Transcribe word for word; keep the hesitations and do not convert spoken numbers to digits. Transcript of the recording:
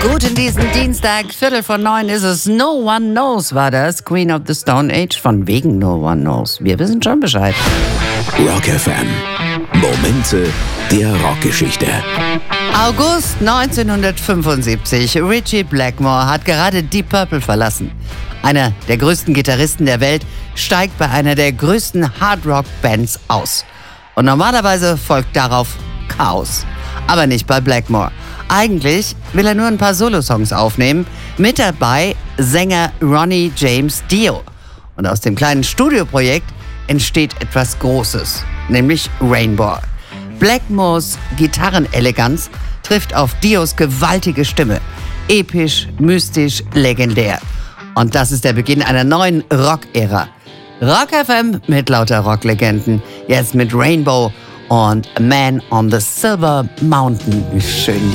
Guten diesen Dienstag, Viertel vor neun ist es. No One Knows war das. Queen of the Stone Age, von wegen No One Knows. Wir wissen schon Bescheid. Rock F M. Momente der Rockgeschichte. August neunzehnhundertfünfundsiebzig. Ritchie Blackmore hat gerade Deep Purple verlassen. Einer der größten Gitarristen der Welt steigt bei einer der größten Hard-Rock-Bands aus. Und normalerweise folgt darauf Chaos. Aber nicht bei Blackmore. Eigentlich will er nur ein paar Solosongs aufnehmen. Mit dabei Sänger Ronnie James Dio. Und aus dem kleinen Studioprojekt entsteht etwas Großes, nämlich Rainbow. Blackmores Gitarreneleganz trifft auf Dios gewaltige Stimme. Episch, mystisch, legendär. Und das ist der Beginn einer neuen Rock-Ära. Rock F M mit lauter Rocklegenden. Jetzt mit Rainbow und Man on the Silver Mountain. Schön.